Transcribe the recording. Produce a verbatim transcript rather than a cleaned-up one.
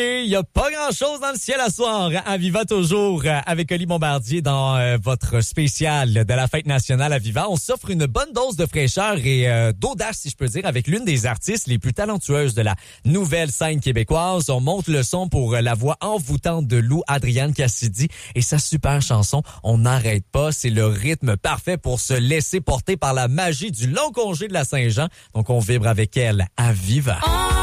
Il n'y a pas grand-chose dans le ciel à soir. À Viva toujours avec Oli Bombardier dans euh, votre spécial de la fête nationale à Viva. On s'offre une bonne dose de fraîcheur et euh, d'audace, si je peux dire, avec l'une des artistes les plus talentueuses de la nouvelle scène québécoise. On monte le son pour la voix envoûtante de Lou Adrienne Cassidy et sa super chanson « On n'arrête pas ». C'est le rythme parfait pour se laisser porter par la magie du long congé de la Saint-Jean. Donc on vibre avec elle à Viva. Oh!